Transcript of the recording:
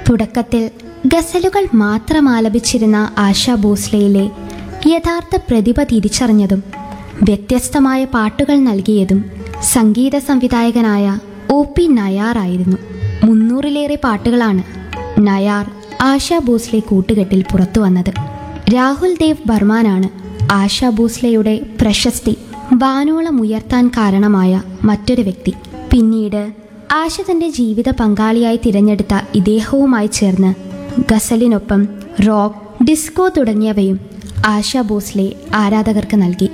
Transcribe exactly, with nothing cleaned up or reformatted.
തുടക്കത്തിൽ ഗസലുകൾ മാത്രം ആലപിച്ചിരുന്ന ആശാ ഭോസ്ലെയിലെ യഥാർത്ഥ പ്രതിഭ തിരിച്ചറിഞ്ഞതും വ്യത്യസ്തമായ പാട്ടുകൾ നൽകിയതും സംഗീത സംവിധായകനായ ഒ പി നയാർ ആയിരുന്നു. മുന്നൂറിലേറെ പാട്ടുകളാണ് നയാർ ആശാ ഭോസ്ലെ കൂട്ടുകെട്ടിൽ പുറത്തു വന്നത്. രാഹുൽ ദേവ് ബർമാനാണ് ആശാ ഭോസ്ലെയുടെ പ്രശസ്തി വാനോളം ഉയർത്താൻ കാരണമായ മറ്റൊരു വ്യക്തി. പിന്നീട് ആശ തൻ്റെ ജീവിത പങ്കാളിയായി തിരഞ്ഞെടുത്ത ഇദ്ദേഹവുമായി ചേർന്ന് ഗസലിനൊപ്പം റോക്ക്, ഡിസ്കോ തുടങ്ങിയവയും ആശാ ഭോസ്ലെ ആരാധകർക്ക് നൽകി.